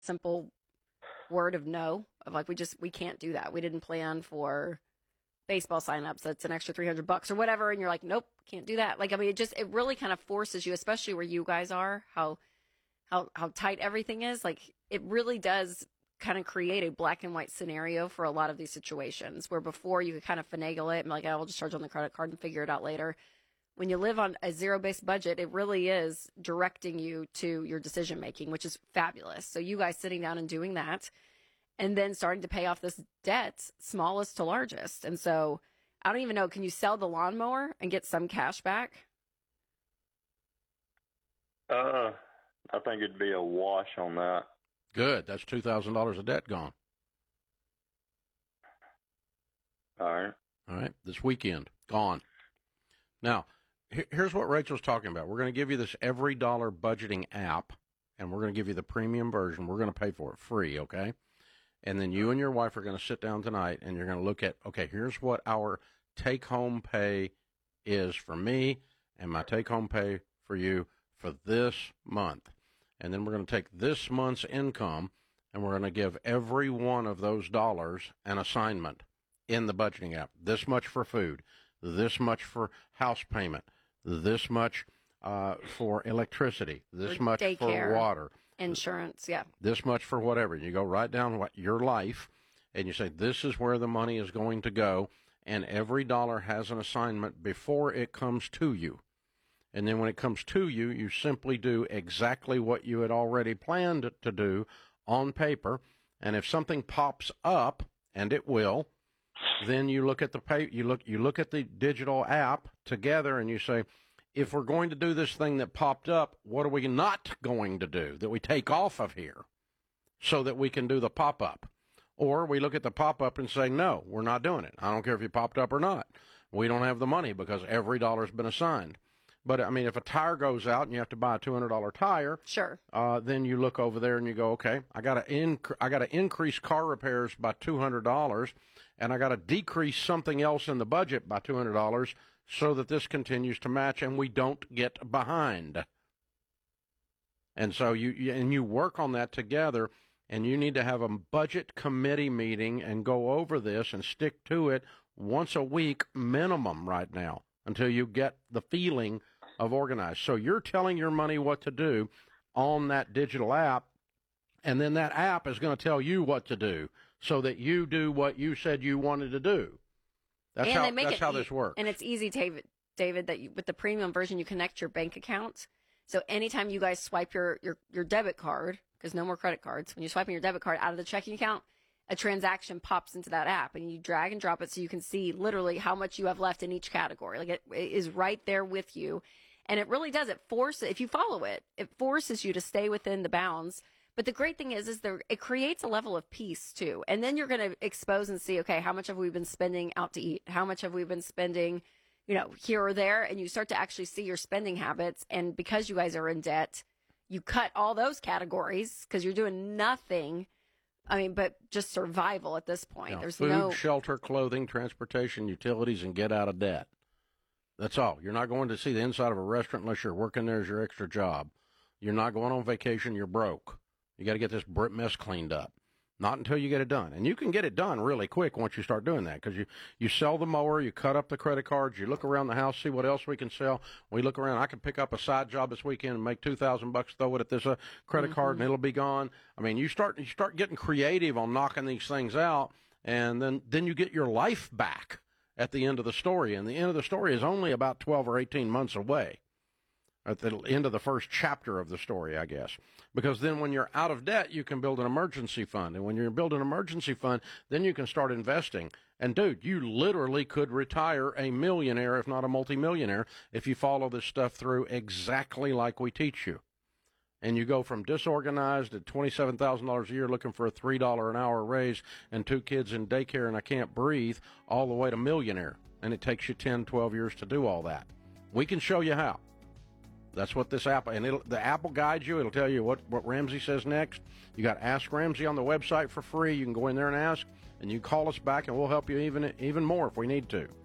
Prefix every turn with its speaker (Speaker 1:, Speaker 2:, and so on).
Speaker 1: simple word of no, of like, we can't do that. We didn't plan for baseball signups. That's an extra $300 or whatever. And you're like, nope, can't do that. Like, I mean, it really kind of forces you, especially where you guys are, how tight everything is. Like, it really does kind of create a black and white scenario for a lot of these situations where before you could kind of finagle it and be like, oh, we'll just charge on the credit card and figure it out later. When you live on a zero-based budget, it really is directing you to your decision making, which is fabulous. So you guys sitting down and doing that and then starting to pay off this debt, smallest to largest. And so I don't even know, can you sell the lawnmower and get some cash back?
Speaker 2: I think it'd be a wash on that.
Speaker 3: Good. That's $2,000 of debt gone.
Speaker 2: All right.
Speaker 3: All right. This weekend, gone. Now, here's what Rachel's talking about. We're going to give you this Every Dollar budgeting app, and we're going to give you the premium version. We're going to pay for it free, okay? And then you and your wife are going to sit down tonight, and you're going to look at, okay, here's what our take-home pay is for me and my take-home pay for you for this month. And then we're going to take this month's income, and we're going to give every one of those dollars an assignment in the budgeting app. This much for food, this much for house payment, this much for electricity, this
Speaker 1: For
Speaker 3: much
Speaker 1: daycare.
Speaker 3: for water.
Speaker 1: Insurance, yeah.
Speaker 3: This much for whatever. You go right down what your life, and you say, this is where the money is going to go, and every dollar has an assignment before it comes to you. And then when it comes to you, you simply do exactly what you had already planned to do on paper. And if something pops up, and it will, then you look at you look at the digital app together, and you say, if we're going to do this thing that popped up, what are we not going to do that we take off of here so that we can do the pop-up? Or we look at the pop-up and say, no, we're not doing it. I don't care if you popped up or not. We don't have the money because every dollar's been assigned. But, I mean, if a tire goes out and you have to buy a $200 tire,
Speaker 1: sure.
Speaker 3: Then you look over there and you go, okay, I got to increase car repairs by $200, and I got to decrease something else in the budget by $200 so that this continues to match and we don't get behind. And so you work on that together, and you need to have a budget committee meeting and go over this and stick to it once a week minimum right now until you get the feeling of organized. So you're telling your money what to do on that digital app, and then that app is going to tell you what to do so that you do what you said you wanted to do. That's how this works.
Speaker 1: And it's easy, David, that with the premium version, you connect your bank account. So anytime you guys swipe your debit card, because no more credit cards, when you're swiping your debit card out of the checking account, a transaction pops into that app, and you drag and drop it so you can see literally how much you have left in each category. Like it is right there with you. And it really does. If you follow it, it forces you to stay within the bounds. But the great thing is it creates a level of peace too. And then you're going to expose and see, okay, how much have we been spending out to eat? How much have we been spending, here or there? And you start to actually see your spending habits. And because you guys are in debt, you cut all those categories because you're doing nothing. I mean, but just survival at this point. There's
Speaker 3: food, shelter, clothing, transportation, utilities, and get out of debt. That's all. You're not going to see the inside of a restaurant unless you're working there as your extra job. You're not going on vacation. You're broke. You got to get this mess cleaned up. Not until you get it done. And you can get it done really quick once you start doing that, because you sell the mower, you cut up the credit cards, you look around the house, see what else we can sell. We look around. I can pick up a side job this weekend and make $2,000, throw it at this credit card, and it'll be gone. I mean, you start getting creative on knocking these things out, and then you get your life back at the end of the story. And the end of the story is only about 12 or 18 months away. At the end of the first chapter of the story, I guess. Because then when you're out of debt, you can build an emergency fund. And when you build an emergency fund, then you can start investing. And, dude, you literally could retire a millionaire, if not a multimillionaire, if you follow this stuff through exactly like we teach you. And you go from disorganized at $27,000 a year looking for a $3 an hour raise and 2 kids in daycare and I can't breathe, all the way to millionaire. And it takes you 10, 12 years to do all that. We can show you how. That's what this app, and the app will guide you. It'll tell you what Ramsey says next. You got Ask Ramsey on the website for free. You can go in there and ask, and you call us back, and we'll help you even more if we need to.